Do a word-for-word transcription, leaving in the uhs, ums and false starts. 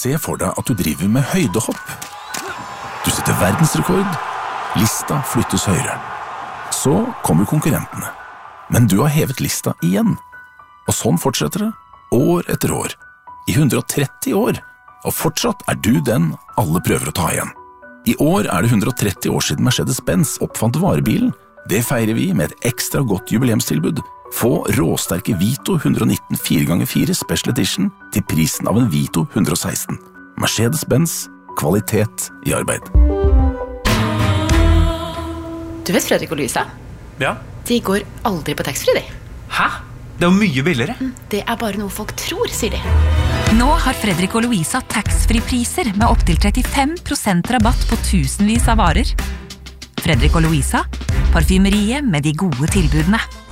Se for deg at du driver med høydehopp. Du setter verdensrekord. Lista flyttes høyere. Så kommer konkurrentene. Men du har hevet lista igjen. Og sånn fortsetter det, år etter år. I hundre og tretti år. Og fortsatt er du den alle prøver å ta igjen. I år er det hundre og tretti år siden Mercedes-Benz oppfant varebilen. Det feirer vi med et ekstra godt jubileumstilbud. Få råsterke Vito hundre og nitten fire ganger fire Special Edition til prisen av en Vito hundre og seksten. Mercedes-Benz, kvalitet i arbeid. Du vet Fredrik og Louisa? Ja. De går aldri på taxfree, de. Hæ? Det er jo mye billigere. Det er bare noe folk tror, sier de. Nå har Fredrik og Louisa taxfree-priser med opp til trettifem prosent rabatt på tusenvis av varer. Fredrik og Louisa, parfymeriet med de gode tilbudene.